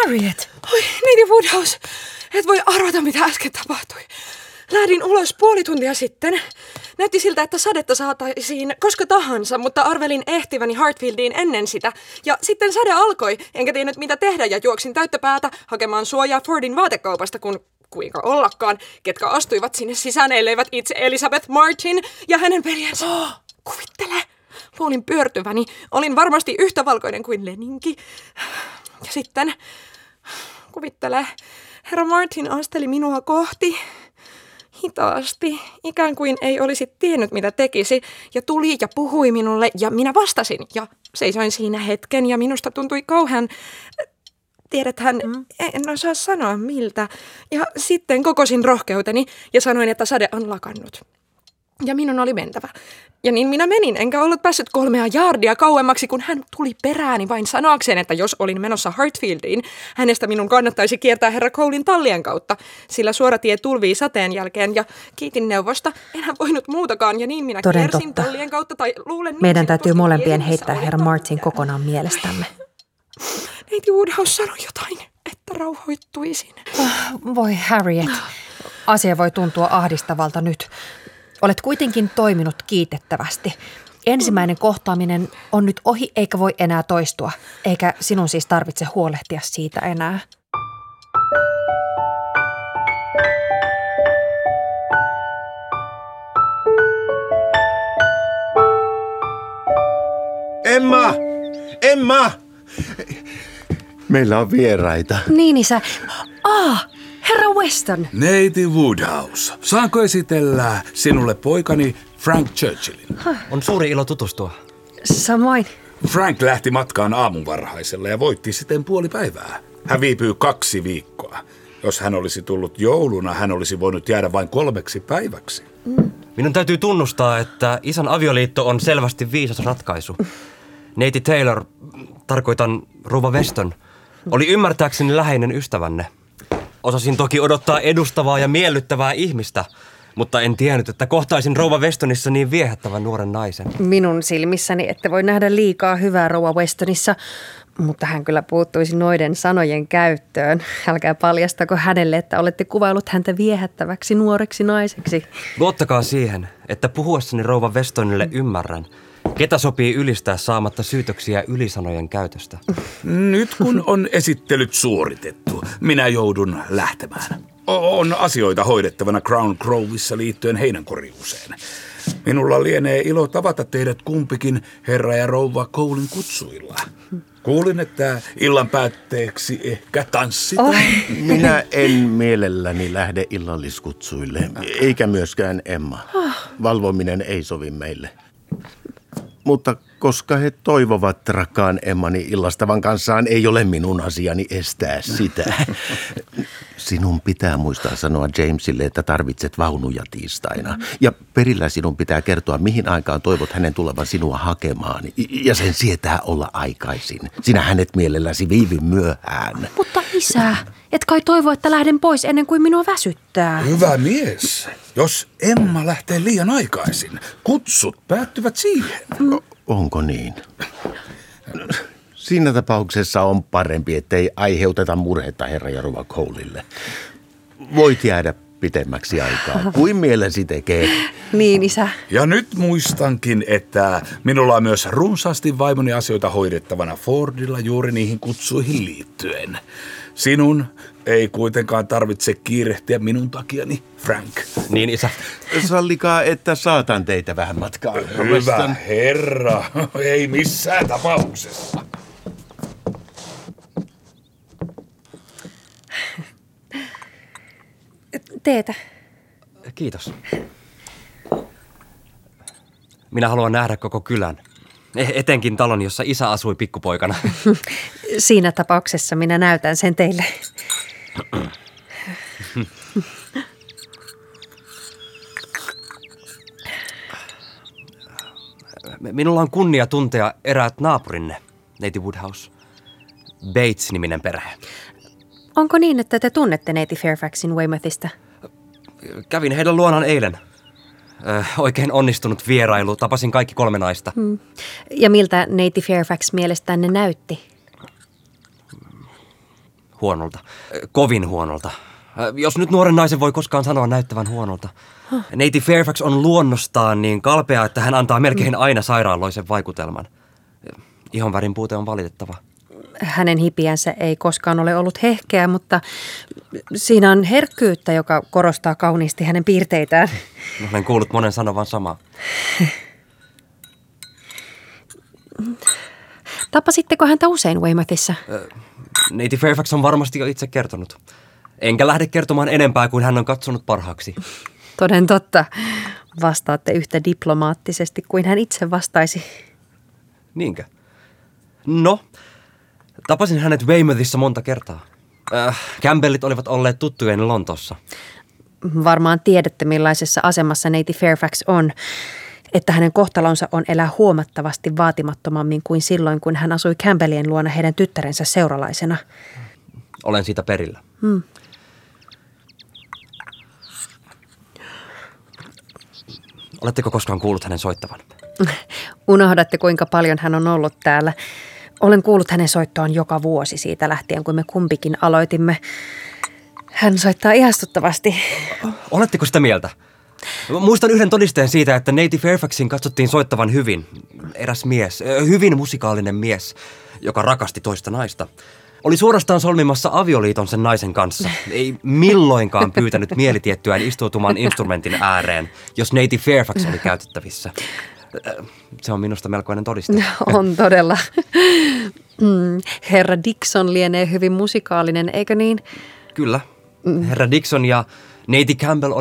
Harriet! Oi, neiti Woodhouse, et voi arvata mitä äsken tapahtui. Lähdin ulos puoli tuntia sitten. Näytti siltä, että sadetta saataisiin koska tahansa, mutta arvelin ehtiväni Hartfieldiin ennen sitä. Ja sitten sade alkoi, enkä tiennyt mitä tehdä ja juoksin täyttä päätä hakemaan suojaa Fordin vaatekaupasta, kun kuinka ollakaan, ketkä astuivat sinne sisään, elleivät itse Elizabeth Martin ja hänen veljensä. Kuvittele! Luulin pyörtyväni. Olin varmasti yhtä valkoinen kuin Leninki. Ja sitten, kuvittele, herra Martin asteli minua kohti. Hitaasti, ikään kuin ei olisi tiennyt mitä tekisi, ja tuli ja puhui minulle, ja minä vastasin, ja seisoin siinä hetken, ja minusta tuntui kauhean, tiedäthän, en osaa sanoa miltä, ja sitten kokosin rohkeuteni, ja sanoin, että sade on lakannut. Ja minun oli mentävä. Ja niin minä menin, enkä ollut päässyt 3 jaardia kauemmaksi, kun hän tuli perääni vain sanoakseen, että jos olin menossa Hartfieldiin, hänestä minun kannattaisi kiertää herra Colein tallien kautta, sillä suora tie tulvii sateen jälkeen, ja kiitin neuvosta. Enhän voinut muutakaan, ja niin minä kiersin tallien kautta, tai luulen... Meidän täytyy molempien heittää herra Martin kokonaan mielestämme. Neiti Woodhouse sanoi jotain, että rauhoittuisin. Voi Harriet, asia voi tuntua ahdistavalta nyt. Olet kuitenkin toiminut kiitettävästi. Ensimmäinen kohtaaminen on nyt ohi eikä voi enää toistua, eikä sinun siis tarvitse huolehtia siitä enää. Emma! Meillä on vieraita. Niin, isä. Herra Weston. Neiti Woodhouse, saanko esitellä sinulle poikani Frank Churchillin? On suuri ilo tutustua. Samoin. Frank lähti matkaan aamunvarhaisella ja voitti siten puoli päivää. Hän viipyy 2 viikkoa. Jos hän olisi tullut jouluna, hän olisi voinut jäädä vain 3 päiväksi. Minun täytyy tunnustaa, että isän avioliitto on selvästi viisas ratkaisu. Neiti Taylor, tarkoitan rouva Weston, oli ymmärtääkseni läheinen ystävänne. Osasin toki odottaa edustavaa ja miellyttävää ihmistä, mutta en tiennyt, että kohtaisin rouva Westonissa niin viehättävän nuoren naisen. Minun silmissäni ette voi nähdä liikaa hyvää rouva Westonissa, mutta hän kyllä puuttuisi noiden sanojen käyttöön. Älkää paljastako hänelle, että olette kuvaillut häntä viehättäväksi nuoreksi naiseksi. Luottakaa siihen, että puhuessani rouva Westonille ymmärrän, ketä sopii ylistää saamatta syytöksiä ylisanojen käytöstä. Nyt kun on esittelyt suoritettu, minä joudun lähtemään. On asioita hoidettavana Crown Grovessa liittyen heinänkorjuuseen. Minulla lienee ilo tavata teidät kumpikin herra ja rouva Colein kutsuilla. Kuulin, että illan päätteeksi ehkä tanssitaan. Minä en mielelläni lähde illalliskutsuille, eikä myöskään Emma. Valvominen ei sovi meille. Mutta koska he toivovat rakkaan Emmani illastavan kanssaan, ei ole minun asiani estää sitä. Sinun pitää muistaa sanoa Jamesille, että tarvitset vaunuja tiistaina. Ja perillä sinun pitää kertoa, mihin aikaan toivot hänen tulevan sinua hakemaan. Ja sen sietää olla aikaisin. Sinä hänet mielelläsi viivy myöhään. Mutta isä, et kai toivo, että lähden pois ennen kuin minua väsyttää. Hyvä mies. Jos Emma lähtee liian aikaisin, kutsut päättyvät siihen. Onko niin? Siinä tapauksessa on parempi, ettei aiheuteta murhetta herra ja rouva Coleille. Voit jäädä pitemmäksi aikaa, kuin mielesi tekee. Niin, isä. Ja nyt muistankin, että minulla on myös runsaasti vaimoni asioita hoidettavana Fordilla juuri niihin kutsuihin liittyen. Sinun ei kuitenkaan tarvitse kiirehtiä minun takiani, Frank. Niin, isä. Sallikaa, että saatan teitä vähän matkaa. Hyvä herra, ei missään tapauksessa. Teetä. Kiitos. Minä haluan nähdä koko kylän. Etenkin talon, jossa isä asui pikkupoikana. Siinä tapauksessa minä näytän sen teille. Minulla on kunnia tuntea eräät naapurinne, neiti Woodhouse. Bates-niminen perhe. Onko niin, että te tunnette neiti Fairfaxin Weymouthista? Kävin heidän luonaan eilen. Oikein onnistunut vierailu. Tapasin kaikki 3 naista. Ja miltä neiti Fairfax mielestänne näytti? huonolta. Kovin huonolta. Jos nyt nuoren naisen voi koskaan sanoa näyttävän huonolta. Neiti Fairfax on luonnostaan niin kalpea, että hän antaa melkein aina sairaaloisen vaikutelman. Ihonvärin puute on valitettava. Hänen hipiänsä ei koskaan ole ollut hehkeä, mutta siinä on herkkyyttä, joka korostaa kauniisti hänen piirteitään. Olen kuullut monen sanovan samaa. Tapasitteko häntä usein Weymouthissa? Neiti Fairfax on varmasti jo itse kertonut. Enkä lähde kertomaan enempää kuin hän on katsonut parhaaksi. Toden totta. Vastaatte yhtä diplomaattisesti kuin hän itse vastaisi. Niinkö? No, tapasin hänet Weymouthissa monta kertaa. Campbellit olivat olleet tuttujen Lontoossa. Varmaan tiedätte, millaisessa asemassa neiti Fairfax on. Että hänen kohtalonsa on elää huomattavasti vaatimattomammin kuin silloin, kun hän asui Campbellien luona heidän tyttärensä seuralaisena. Olen siitä perillä. Oletteko koskaan kuullut hänen soittavan? Unohdatte, kuinka paljon hän on ollut täällä. Olen kuullut hänen soittoaan joka vuosi siitä lähtien, kun me kumpikin aloitimme. Hän soittaa ihastuttavasti. Oletteko sitä mieltä? Muistan yhden todisteen siitä, että neiti Fairfaxin katsottiin soittavan hyvin. Eräs mies, hyvin musikaalinen mies, joka rakasti toista naista. Oli suorastaan solmimassa avioliiton sen naisen kanssa. Ei milloinkaan pyytänyt mielitiettyään istuutumaan instrumentin ääreen, jos neiti Fairfax oli käytettävissä. Se on minusta melkoinen todiste. On todella. Herra Dixon lienee hyvin musikaalinen, eikö niin? Kyllä. Herra Dixon ja neiti Campbell